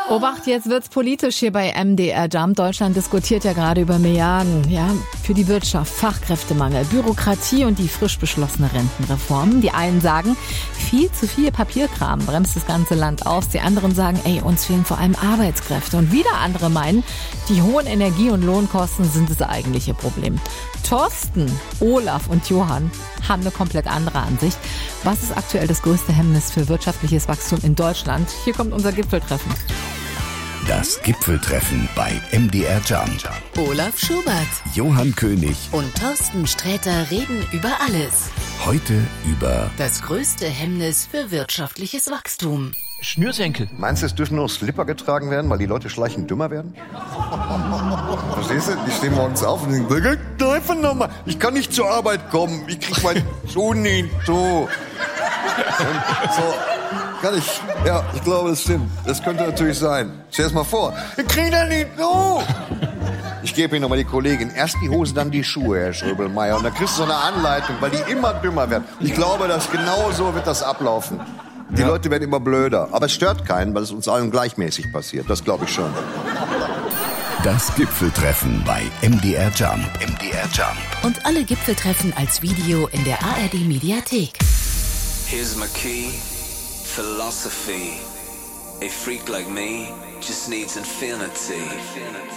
Obacht, jetzt wird's politisch hier bei MDR Jump. Deutschland diskutiert ja gerade über Milliarden, für die Wirtschaft, Fachkräftemangel, Bürokratie und die frisch beschlossene Rentenreform. Die einen sagen, viel zu viel Papierkram bremst das ganze Land aus. Die anderen sagen, uns fehlen vor allem Arbeitskräfte. Und wieder andere meinen, die hohen Energie- und Lohnkosten sind das eigentliche Problem. Thorsten, Olaf und Johann haben eine komplett andere Ansicht. Was ist aktuell das größte Hemmnis für wirtschaftliches Wachstum in Deutschland? Hier kommt unser Gipfeltreffen. Das Gipfeltreffen bei MDR Jump. Olaf Schubert, Johann König und Thorsten Sträter reden über alles. Heute über Das größte Hemmnis für wirtschaftliches Wachstum. Schnürsenkel. Meinst du, es dürfen nur Slipper getragen werden, weil die Leute schleichend dümmer werden? Verstehst du? Die stehen morgens auf und denken, einfach nochmal, ich kann nicht zur Arbeit kommen, ich krieg meinen Schuh nicht so. Kann ich? Ja, ich glaube, das stimmt. Das könnte natürlich sein. Stell dir das mal vor. Ich krieg das nicht so. Ich gebe Ihnen nochmal die Kollegin. Erst die Hose, dann die Schuhe, Herr Schröbelmeier. Und dann kriegst du so eine Anleitung, weil die immer dümmer werden. Ich glaube, dass genau so wird das ablaufen. Die Leute werden immer blöder. Aber es stört keinen, weil es uns allen gleichmäßig passiert. Das glaube ich schon. das Gipfeltreffen bei MDR Jump. MDR Jump. Und alle Gipfeltreffen als Video in der ARD Mediathek. Here's my key. Philosophy. A freak like me just needs infinity.